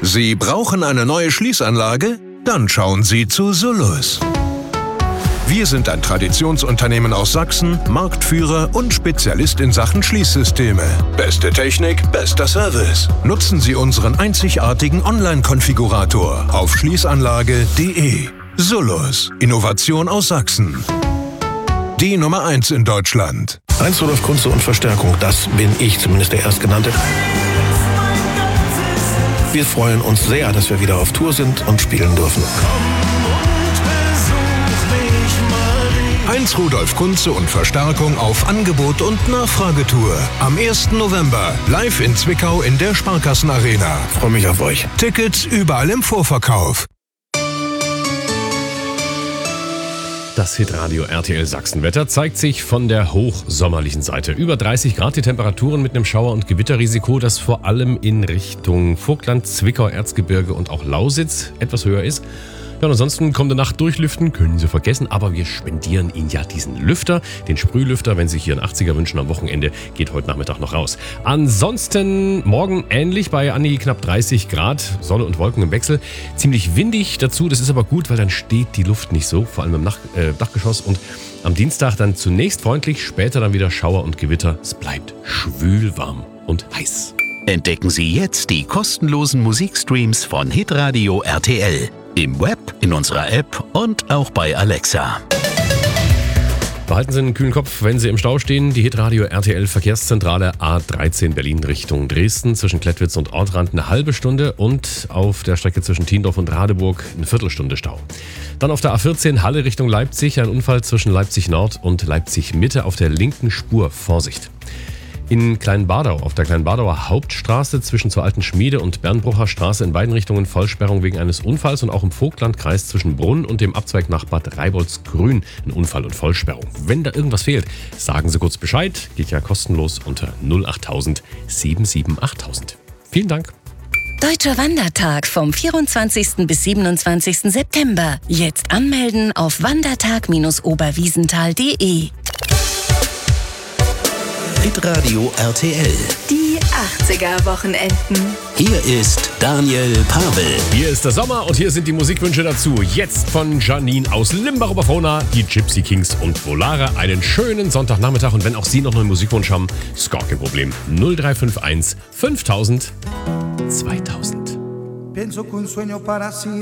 Sie brauchen eine neue Schließanlage? Dann schauen Sie zu Sullus. Wir sind ein Traditionsunternehmen aus Sachsen, Marktführer und Spezialist in Sachen Schließsysteme. Beste Technik, bester Service. Nutzen Sie unseren einzigartigen Online-Konfigurator auf schließanlage.de. Sullus, Innovation aus Sachsen. Die Nummer 1 in Deutschland. Heinz Rudolf Kunze und Verstärkung, das bin ich, zumindest der Erstgenannte. Wir freuen uns sehr, dass wir wieder auf Tour sind und spielen dürfen. Heinz Rudolf Kunze und Verstärkung auf Angebot und Nachfragetour. Am 1. November live in Zwickau in der Sparkassenarena. Freue mich auf euch. Tickets überall im Vorverkauf. Das Hitradio RTL Sachsenwetter zeigt sich von der hochsommerlichen Seite. Über 30 Grad die Temperaturen mit einem Schauer- und Gewitterrisiko, das vor allem in Richtung Vogtland, Zwickau, Erzgebirge und auch Lausitz etwas höher ist. Ja, und ansonsten kommende Nacht durchlüften, können Sie vergessen, aber wir spendieren Ihnen ja diesen Lüfter, den Sprühlüfter, wenn Sie hier einen 80er wünschen am Wochenende, geht heute Nachmittag noch raus. Ansonsten morgen ähnlich bei Anni knapp 30 Grad, Sonne und Wolken im Wechsel, ziemlich windig dazu, das ist aber gut, weil dann steht die Luft nicht so, vor allem im Dachgeschoss, und am Dienstag dann zunächst freundlich, später dann wieder Schauer und Gewitter, es bleibt schwül warm und heiß. Entdecken Sie jetzt die kostenlosen Musikstreams von Hitradio RTL. Im Web, in unserer App und auch bei Alexa. Behalten Sie einen kühlen Kopf, wenn Sie im Stau stehen. Die Hitradio RTL Verkehrszentrale A13 Berlin Richtung Dresden zwischen Klettwitz und Ortrand eine halbe Stunde und auf der Strecke zwischen Tiendorf und Radeburg eine Viertelstunde Stau. Dann auf der A14 Halle Richtung Leipzig ein Unfall zwischen Leipzig Nord und Leipzig Mitte auf der linken Spur. Vorsicht. In Kleinbadau, auf der Kleinbadauer Hauptstraße zwischen zur Alten Schmiede und Bernbrucher Straße in beiden Richtungen Vollsperrung wegen eines Unfalls, und auch im Vogtlandkreis zwischen Brunn und dem Abzweig nach Bad Reiboldsgrün ein Unfall und Vollsperrung. Wenn da irgendwas fehlt, sagen Sie kurz Bescheid, geht ja kostenlos unter 08000 77 8000. Vielen Dank. Deutscher Wandertag vom 24. bis 27. September. Jetzt anmelden auf wandertag-oberwiesenthal.de. Hitradio RTL. Die 80er-Wochenenden. Hier ist Daniel Pavel. Hier ist der Sommer und hier sind die Musikwünsche dazu. Jetzt von Janine aus Limbach-Oberfrohna, die Gypsy Kings und Volare. Einen schönen Sonntagnachmittag, und wenn auch Sie noch einen Musikwunsch haben, ist gar kein Problem. 0351 5000 2000. Pienso que un sueño para siempre.